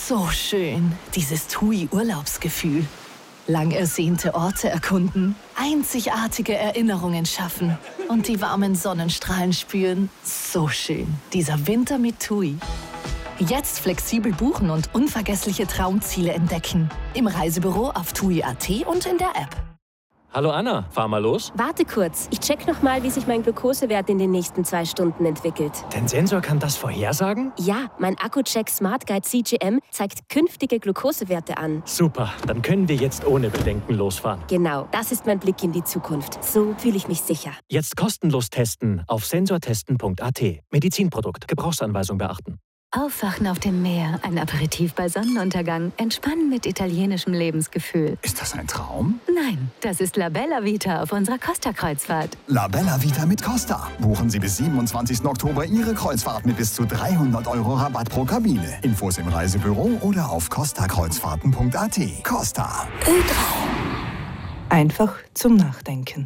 So schön, dieses TUI-Urlaubsgefühl. Lang ersehnte Orte erkunden, einzigartige Erinnerungen schaffen und die warmen Sonnenstrahlen spüren. So schön, dieser Winter mit TUI. Jetzt flexibel buchen und unvergessliche Traumziele entdecken. Im Reisebüro auf TUI.at und in der App. Hallo Anna, fahr mal los. Warte kurz, ich check nochmal, wie sich mein Glukosewert in den nächsten 2 Stunden entwickelt. Dein Sensor kann das vorhersagen? Ja, mein Accu-Check Smart Guide CGM zeigt künftige Glukosewerte an. Super, dann können wir jetzt ohne Bedenken losfahren. Genau, das ist mein Blick in die Zukunft. So fühle ich mich sicher. Jetzt kostenlos testen auf sensortesten.at. Medizinprodukt, Gebrauchsanweisung beachten. Aufwachen auf dem Meer, ein Aperitif bei Sonnenuntergang, entspannen mit italienischem Lebensgefühl. Ist das ein Traum? Nein, das ist La Bella Vita auf unserer Costa-Kreuzfahrt. La Bella Vita mit Costa. Buchen Sie bis 27. Oktober Ihre Kreuzfahrt mit bis zu 300 € Rabatt pro Kabine. Infos im Reisebüro oder auf costakreuzfahrten.at. Costa. Ö3. Einfach zum Nachdenken.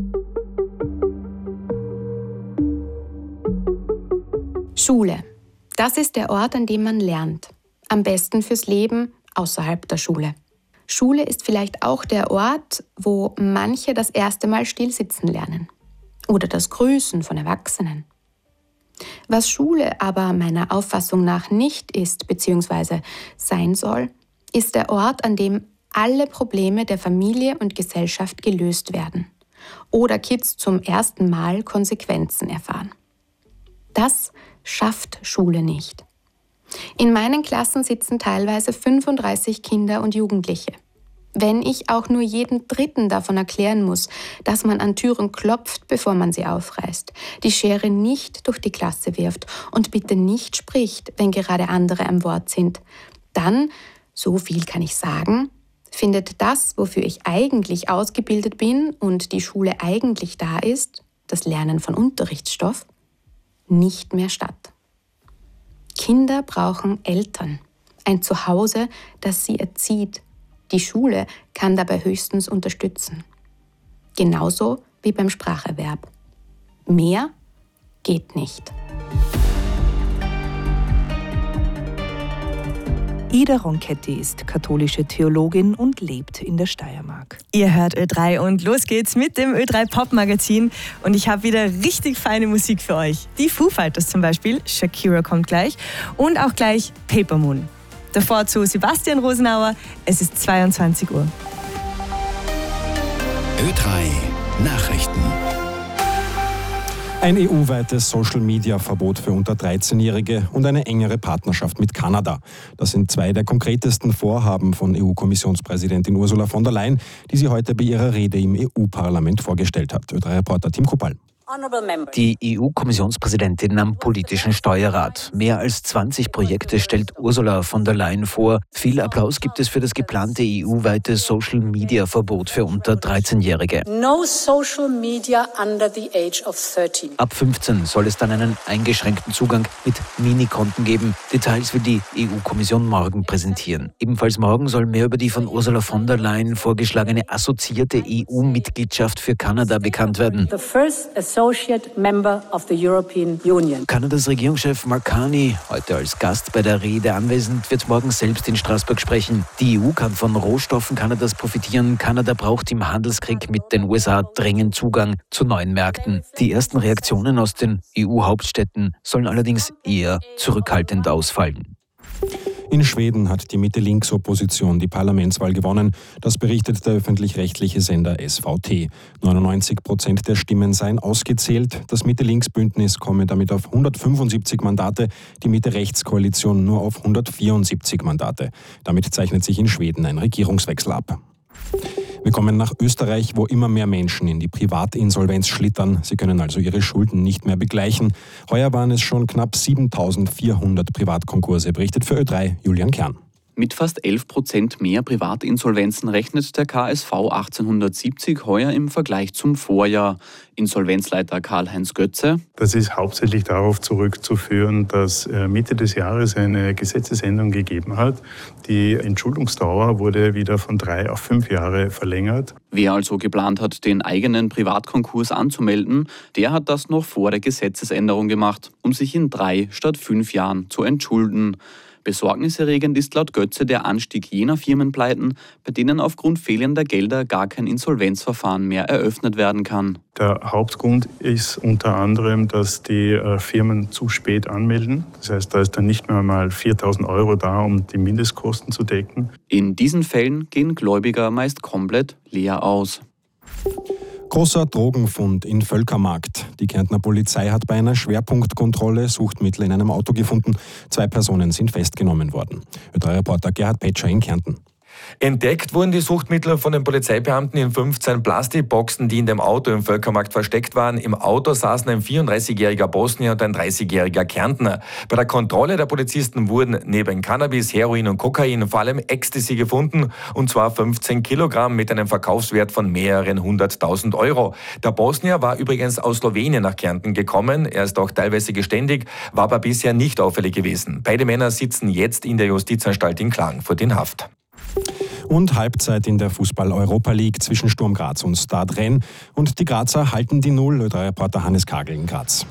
Schule. Das ist der Ort, an dem man lernt. Am besten fürs Leben außerhalb der Schule. Schule ist vielleicht auch der Ort, wo manche das erste Mal stillsitzen lernen. Oder das Grüßen von Erwachsenen. Was Schule aber meiner Auffassung nach nicht ist bzw. sein soll, ist der Ort, an dem alle Probleme der Familie und Gesellschaft gelöst werden. Oder Kids zum ersten Mal Konsequenzen erfahren. Das schafft Schule nicht. In meinen Klassen sitzen teilweise 35 Kinder und Jugendliche. Wenn ich auch nur jeden Dritten davon erklären muss, dass man an Türen klopft, bevor man sie aufreißt, die Schere nicht durch die Klasse wirft und bitte nicht spricht, wenn gerade andere am Wort sind, dann, so viel kann ich sagen, findet das, wofür ich eigentlich ausgebildet bin und die Schule eigentlich da ist, das Lernen von Unterrichtsstoff, nicht mehr statt. Kinder brauchen Eltern, ein Zuhause, das sie erzieht. Die Schule kann dabei höchstens unterstützen. Genauso wie beim Spracherwerb. Mehr geht nicht. Ida Ronchetti ist katholische Theologin und lebt in der Steiermark. Ihr hört Ö3 und los geht's mit dem Ö3 Pop Magazin und ich habe wieder richtig feine Musik für euch. Die Foo Fighters zum Beispiel, Shakira kommt gleich und auch gleich Paper Moon. Davor zu Sebastian Rosenauer, es ist 22 Uhr. Ö3 Nachrichten. Ein EU-weites Social-Media-Verbot für unter 13-Jährige und eine engere Partnerschaft mit Kanada. Das sind 2 der konkretesten Vorhaben von EU-Kommissionspräsidentin Ursula von der Leyen, die sie heute bei ihrer Rede im EU-Parlament vorgestellt hat. Ö3-Reporter Tim Kupal. Die EU-Kommissionspräsidentin am politischen Steuerrat. Mehr als 20 Projekte stellt Ursula von der Leyen vor. Viel Applaus gibt es für das geplante EU-weite Social-Media-Verbot für unter 13-Jährige. No social media under the age of 13. Ab 15 soll es dann einen eingeschränkten Zugang mit Minikonten geben. Details will die EU-Kommission morgen präsentieren. Ebenfalls morgen soll mehr über die von Ursula von der Leyen vorgeschlagene assoziierte EU-Mitgliedschaft für Kanada bekannt werden. The first associate member of the European Union. Kanadas Regierungschef Mark Carney, heute als Gast bei der Rede anwesend, wird morgen selbst in Straßburg sprechen. Die EU kann von Rohstoffen Kanadas profitieren. Kanada braucht im Handelskrieg mit den USA dringend Zugang zu neuen Märkten. Die ersten Reaktionen aus den EU-Hauptstädten sollen allerdings eher zurückhaltend ausfallen. In Schweden hat die Mitte-Links-Opposition die Parlamentswahl gewonnen. Das berichtet der öffentlich-rechtliche Sender SVT. 99% der Stimmen seien ausgezählt. Das Mitte-Links-Bündnis komme damit auf 175 Mandate, die Mitte-Rechts-Koalition nur auf 174 Mandate. Damit zeichnet sich in Schweden ein Regierungswechsel ab. Wir kommen nach Österreich, wo immer mehr Menschen in die Privatinsolvenz schlittern. Sie können also ihre Schulden nicht mehr begleichen. Heuer waren es schon knapp 7.400 Privatkonkurse, berichtet für Ö3 Julian Kern. Mit fast 11% mehr Privatinsolvenzen rechnet der KSV 1870 heuer im Vergleich zum Vorjahr. Insolvenzleiter Karl-Heinz Götze. Das ist hauptsächlich darauf zurückzuführen, dass Mitte des Jahres eine Gesetzesänderung gegeben hat. Die Entschuldungsdauer wurde wieder von 3 auf 5 Jahre verlängert. Wer also geplant hat, den eigenen Privatkonkurs anzumelden, der hat das noch vor der Gesetzesänderung gemacht, um sich in 3 statt 5 Jahren zu entschulden. Besorgniserregend ist laut Götze der Anstieg jener Firmenpleiten, bei denen aufgrund fehlender Gelder gar kein Insolvenzverfahren mehr eröffnet werden kann. Der Hauptgrund ist unter anderem, dass die Firmen zu spät anmelden. Das heißt, da ist dann nicht mehr mal 4.000 € da, um die Mindestkosten zu decken. In diesen Fällen gehen Gläubiger meist komplett leer aus. Großer Drogenfund in Völkermarkt. Die Kärntner Polizei hat bei einer Schwerpunktkontrolle Suchtmittel in einem Auto gefunden. 2 Personen sind festgenommen worden. Ö3-Reporter Gerhard Petscher in Kärnten. Entdeckt wurden die Suchtmittel von den Polizeibeamten in 15 Plastikboxen, die in dem Auto im Völkermarkt versteckt waren. Im Auto saßen ein 34-jähriger Bosnier und ein 30-jähriger Kärntner. Bei der Kontrolle der Polizisten wurden neben Cannabis, Heroin und Kokain vor allem Ecstasy gefunden, und zwar 15 Kilogramm mit einem Verkaufswert von mehreren 100.000 €. Der Bosnier war übrigens aus Slowenien nach Kärnten gekommen. Er ist auch teilweise geständig, war aber bisher nicht auffällig gewesen. Beide Männer sitzen jetzt in der Justizanstalt in Klagenfurt in Haft. Und Halbzeit in der Fußball-Europa League zwischen Sturm Graz und Stade Rennes. Und die Grazer halten die Null. Ö3-Reporter Hannes Kagel in Graz.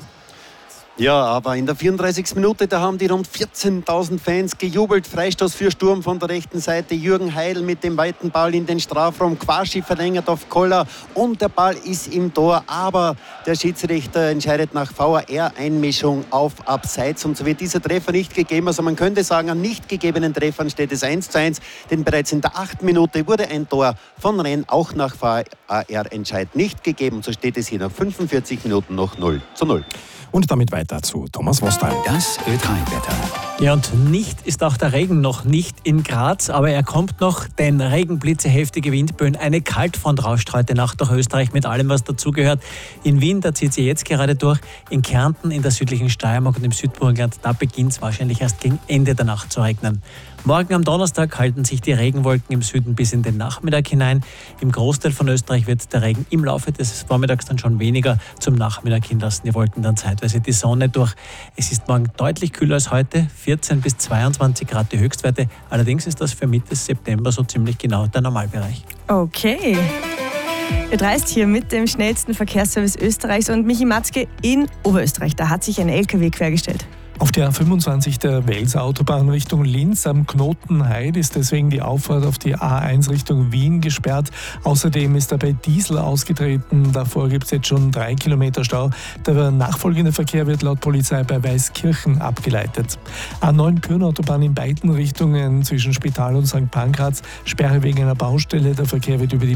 Ja, aber in der 34. Minute, da haben die rund 14.000 Fans gejubelt. Freistoß für Sturm von der rechten Seite. Jürgen Heidel mit dem weiten Ball in den Strafraum. Quasi verlängert auf Koller und der Ball ist im Tor. Aber der Schiedsrichter entscheidet nach VAR-Einmischung auf Abseits. Und so wird dieser Treffer nicht gegeben. Also man könnte sagen, an nicht gegebenen Treffern steht es 1:1. Denn bereits in der 8. Minute wurde ein Tor von Rennes auch nach VAR-Entscheid nicht gegeben. So steht es hier nach 45 Minuten noch 0:0. Und damit weiter zu Thomas Wostal. Das Ö3-Wetter. Ja, und nicht ist auch der Regen noch nicht in Graz, aber er kommt noch, denn Regenblitze, heftige Windböen, eine Kaltfront rauscht heute Nacht durch Österreich mit allem, was dazugehört. In Wien, da zieht sie jetzt gerade durch, in Kärnten, in der südlichen Steiermark und im Südburgenland, da beginnt es wahrscheinlich erst gegen Ende der Nacht zu regnen. Morgen am Donnerstag halten sich die Regenwolken im Süden bis in den Nachmittag hinein. Im Großteil von Österreich wird der Regen im Laufe des Vormittags dann schon weniger. Zum Nachmittag hin lassen die Wolken dann zeitweise die Sonne durch. Es ist morgen deutlich kühler als heute, 14 bis 22 Grad die Höchstwerte. Allerdings ist das für Mitte September so ziemlich genau der Normalbereich. Okay. Ihr reist hier mit dem schnellsten Verkehrsservice Österreichs und Michi Matzke in Oberösterreich. Da hat sich ein LKW quergestellt. Auf der A25 der Welser Autobahn Richtung Linz am Knoten Heid ist deswegen die Auffahrt auf die A1 Richtung Wien gesperrt. Außerdem ist dabei Diesel ausgetreten. Davor gibt es jetzt schon 3 Kilometer Stau. Der nachfolgende Verkehr wird laut Polizei bei Weißkirchen abgeleitet. A9 Pyrn-Autobahn in beiden Richtungen zwischen Spital und St. Pankraz. Sperre wegen einer Baustelle. Der Verkehr wird über die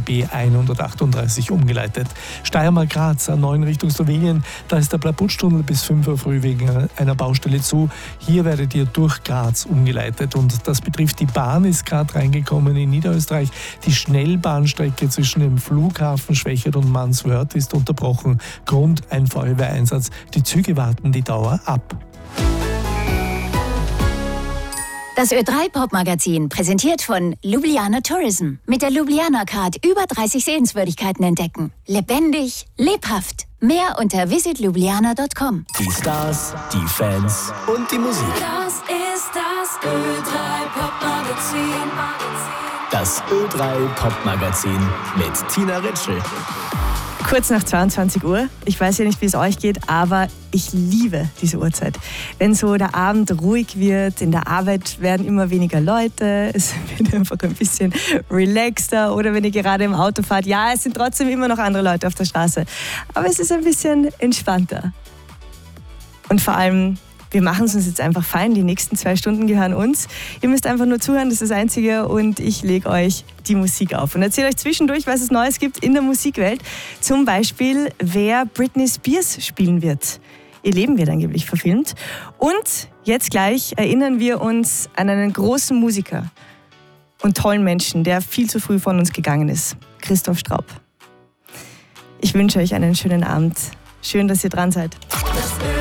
B138 umgeleitet. Steiermark-Graz, A9 Richtung Slowenien. Da ist der Plaputsch-Tunnel bis 5 Uhr früh wegen einer Baustelle zu. Hier werdet ihr durch Graz umgeleitet und das betrifft die Bahn, ist gerade reingekommen in Niederösterreich. Die Schnellbahnstrecke zwischen dem Flughafen Schwechat und Manswörth ist unterbrochen. Grund ein Feuerwehreinsatz. Die Züge warten die Dauer ab. Das Ö3-Pop-Magazin, präsentiert von Ljubljana Tourism. Mit der Ljubljana Card über 30 Sehenswürdigkeiten entdecken. Lebendig, lebhaft. Mehr unter visitljubljana.com. Die Stars, die Fans und die Musik. Das ist das Ö3-Pop-Magazin. Das Ö3-Pop-Magazin mit Tina Ritschl. Kurz nach 22 Uhr. Ich weiß ja nicht, wie es euch geht, aber ich liebe diese Uhrzeit. Wenn so der Abend ruhig wird, in der Arbeit werden immer weniger Leute, es wird einfach ein bisschen relaxter oder wenn ihr gerade im Auto fahrt, ja, es sind trotzdem immer noch andere Leute auf der Straße, aber es ist ein bisschen entspannter. Und vor allem, wir machen es uns jetzt einfach fein. Die nächsten 2 Stunden gehören uns. Ihr müsst einfach nur zuhören, das ist das Einzige. Und ich lege euch die Musik auf. Und erzähle euch zwischendurch, was es Neues gibt in der Musikwelt. Zum Beispiel, wer Britney Spears spielen wird. Ihr Leben wird angeblich verfilmt. Und jetzt gleich erinnern wir uns an einen großen Musiker und tollen Menschen, der viel zu früh von uns gegangen ist. Christoph Straub. Ich wünsche euch einen schönen Abend. Schön, dass ihr dran seid.